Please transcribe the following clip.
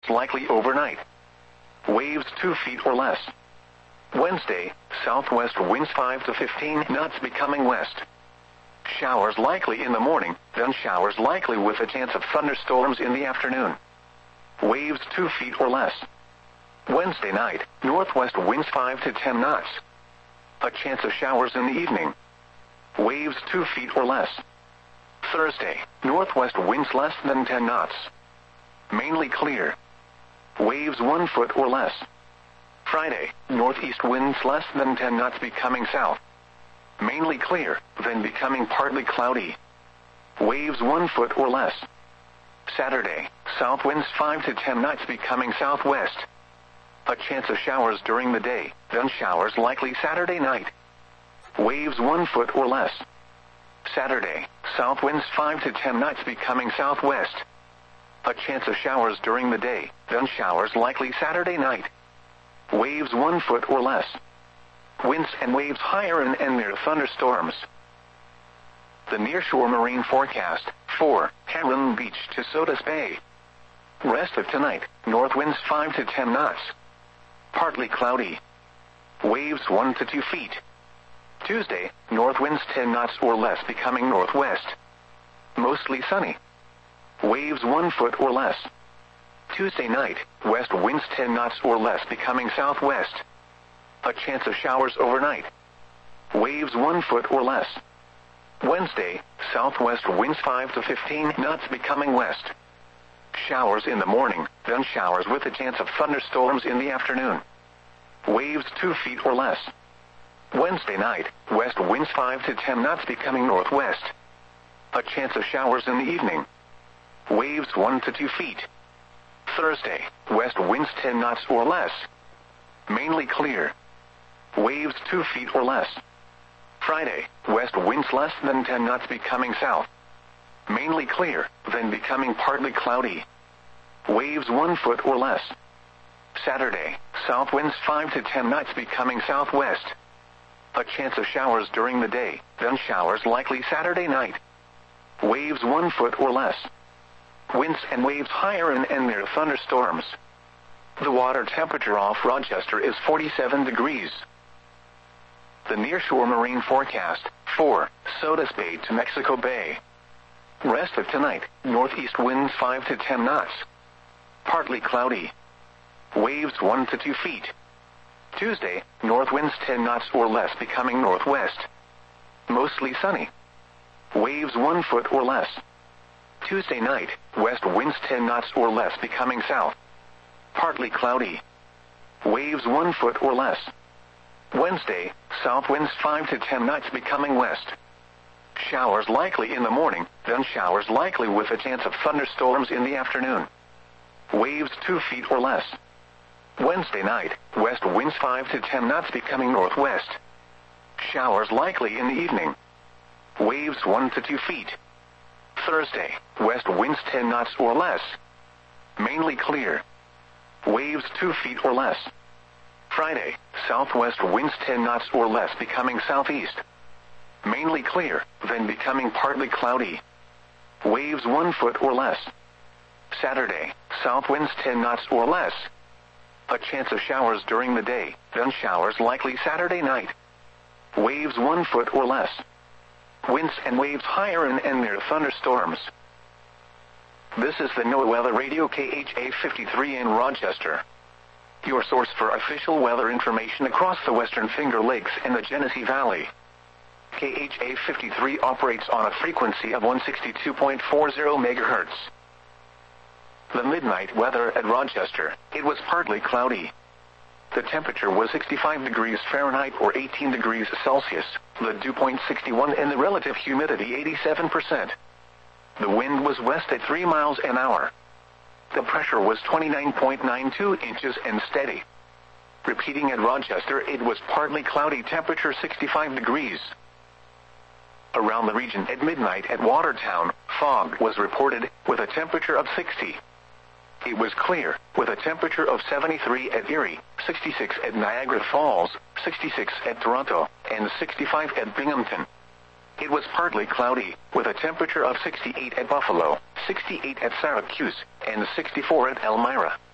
likely overnight. Waves 2 feet or less. Wednesday, southwest winds 5 to 15 knots becoming west. Showers likely in the morning, then showers likely with a chance of thunderstorms in the afternoon. Waves 2 feet or less. Wednesday night, northwest winds 5 to 10 knots. A chance of showers in the evening. Waves 2 feet or less. Thursday, northwest winds less than 10 knots. Mainly clear. Waves 1 foot or less. Friday, northeast winds less than 10 knots becoming south. Mainly clear, then becoming partly cloudy. Waves 1 foot or less. Saturday, south winds 5 to 10 knots becoming southwest. A chance of showers during the day, then showers likely Saturday night. Waves 1 foot or less. Saturday, south winds 5 to 10 knots becoming southwest. A chance of showers during the day, then showers likely Saturday night. Waves 1 foot or less. Winds and waves higher and near thunderstorms. The nearshore marine forecast, 4, Heron Beach to Sodus Bay. Rest of tonight, north winds 5 to 10 knots. Partly cloudy. Waves 1 to 2 feet. Tuesday, north winds 10 knots or less becoming northwest. Mostly sunny. Waves 1 foot or less. Tuesday night, west winds 10 knots or less becoming southwest. A chance of showers overnight. Waves 1 foot or less. Wednesday, southwest winds 5 to 15 knots becoming west. Showers in the morning, then showers with a chance of thunderstorms in the afternoon. Waves 2 feet or less. Wednesday night, west winds 5 to 10 knots becoming northwest. A chance of showers in the evening. Waves 1 to 2 feet. Thursday, west winds 10 knots or less. Mainly clear. Waves 2 feet or less. Friday, west winds less than 10 knots becoming south. Mainly clear, then becoming partly cloudy. Waves 1 foot or less. Saturday, south winds 5 to 10 knots becoming southwest. A chance of showers during the day, then showers likely Saturday night. Waves 1 foot or less. Winds and waves higher and near thunderstorms. The water temperature off Rochester is 47 degrees. The nearshore marine forecast, 4, Sodus Bay to Mexico Bay. Rest of tonight, northeast winds 5 to 10 knots. Partly cloudy. Waves 1 to 2 feet. Tuesday, north winds 10 knots or less becoming northwest. Mostly sunny. Waves 1 foot or less. Tuesday night, west winds 10 knots or less becoming south. Partly cloudy. Waves 1 foot or less. Wednesday, south winds 5 to 10 knots becoming west. Showers likely in the morning, then showers likely with a chance of thunderstorms in the afternoon. Waves 2 feet or less. Wednesday night, west winds 5 to 10 knots becoming northwest. Showers likely in the evening. Waves 1 to 2 feet. Thursday, west winds 10 knots or less. Mainly clear. Waves 2 feet or less. Friday, southwest winds 10 knots or less becoming southeast. Mainly clear, then becoming partly cloudy. Waves 1 foot or less. Saturday, south winds 10 knots or less. A chance of showers during the day, then showers likely Saturday night. Waves 1 foot or less. Winds and waves higher and near thunderstorms. This is the NOAA Weather Radio KHA 53 in Rochester. Your source for official weather information across the Western Finger Lakes and the Genesee Valley. KHA 53 operates on a frequency of 162.40 MHz. The midnight weather at Rochester, it was partly cloudy. The temperature was 65 degrees Fahrenheit or 18 degrees Celsius, the dew point 61 and the relative humidity 87%. The wind was west at 3 miles an hour. The pressure was 29.92 inches and steady. Repeating at Rochester, it was partly cloudy, temperature 65 degrees. Around the region at midnight at Watertown, fog was reported, with a temperature of 60. It was clear, with a temperature of 73 at Erie, 66 at Niagara Falls, 66 at Toronto, and 65 at Binghamton. It was partly cloudy, with a temperature of 68 at Buffalo, 68 at Syracuse, and 64 at Elmira.